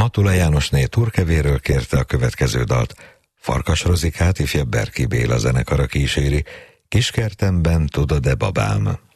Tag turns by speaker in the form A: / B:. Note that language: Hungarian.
A: Matula Jánosné Turkevéről kérte a következő dalt. Farkas Rozikát ifjabb Berki Béla zenekara kíséri. Kiskertemben tudod-e babám?